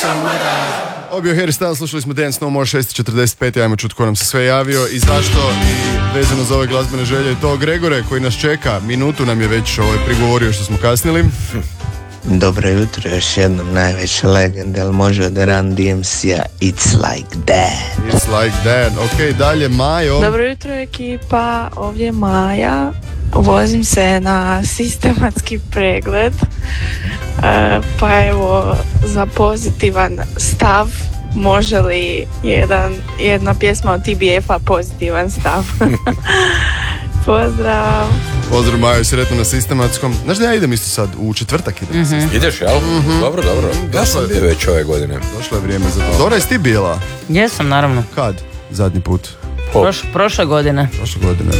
Obio Harry Styles, slušali smo Dance No More 6:45, ajmo čut ko nam se sve javio i zašto i vezano za ove glazbene želje. To Gregore koji nas čeka, minutu nam je već prigovorio što smo kasnili. Dobro jutro, još jednom najveća legenda, ali može od Run DMC-a It's Like That. It's Like That, ok, dalje Majo. Dobro jutro ekipa, ovdje je Maja. Vozim se na sistematski pregled, pa evo za pozitivan stav, može li jedna pjesma od TBF-a pozitivan stav? Pozdrav! Pozdrav Majo, sretno na sistematskom. Znaš da ja idem isto sad, u četvrtak idem. Ideš, jel? Dobro. Ja sam bio već ove godine. Došlo je vrijeme za to. Dora, jesi ti bila? Jesam, naravno. Kad? Zadnji put? Prošle godine. Prošle godine.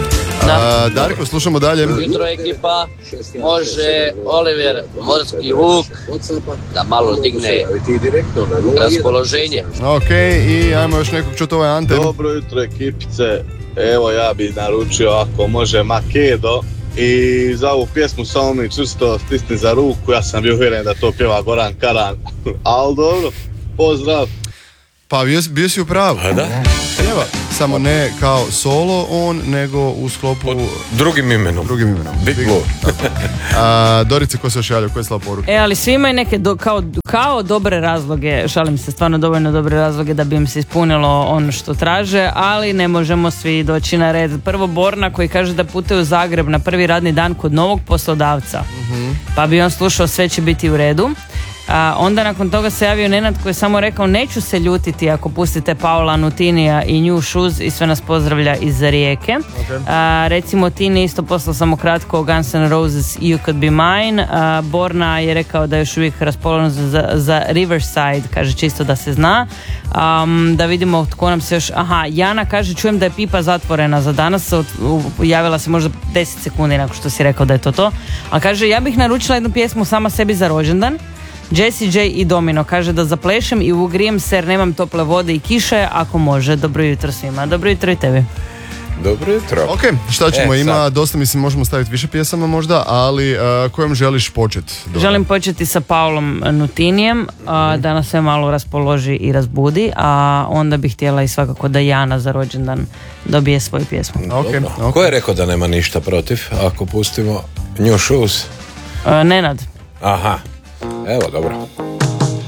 Darko, slušamo dalje. Jutro ekipa, može Oliver Morski Vuk da malo digne raspoloženje. Ok, i ajmo još nekog čuti, ovaj Ante. Dobro jutro ekipice, evo ja bi naručio ako može Makedo i za ovu pjesmu samo mi čvrsto stisni za ruku, ja sam bio uvjeren da to pjeva Goran Karan, ali dobro, pozdrav. Pa bio si u pravu. Da? Evo, samo ne kao solo on, nego u sklopu... Drugim imenom. Big Blue. Dorice, ko se još javlja, ko je slao poruke? Ali svi imaju neke kao dobre razloge, šalim se, stvarno dovoljno dobre razloge da bi im se ispunilo ono što traže, ali ne možemo svi doći na red. Prvo Borna koji kaže da putuje u Zagreb na prvi radni dan kod novog poslodavca, pa bi on slušao sve će biti u redu. Onda nakon toga se javio Nenad koji je samo rekao neću se ljutiti ako pustite Paola Nutinija i New Shoes i sve nas pozdravlja iz Rijeke. Recimo Tini isto poslao samo kratko Guns N' Roses You Could Be Mine. Borna je rekao da je još uvijek raspoložen za Riverside, kaže čisto da se zna. Da vidimo tko nam se još... Jana kaže čujem da je pipa zatvorena za danas, javila se možda 10 sekundi nakon što si rekao da je to. A kaže ja bih naručila jednu pjesmu sama sebi za rođendan. Jessie J i Domino kaže da zaplešem i ugrijem se jer nemam tople vode i kiše ako može. Dobro jutro svima. Dobro jutro i tebi. Dobro jutro. Ok, šta ćemo, ima dosta, mislim možemo staviti više pjesama možda, ali kojom želiš početi? Želim početi sa Paolom Nutinijem, da nas sve malo raspoloži i razbudi, a onda bih htjela i svakako da Jana za rođendan dobije svoju pjesmu. Okay. Ko je rekao da nema ništa protiv ako pustimo New Shoes? Nenad. Aha, evo dobro.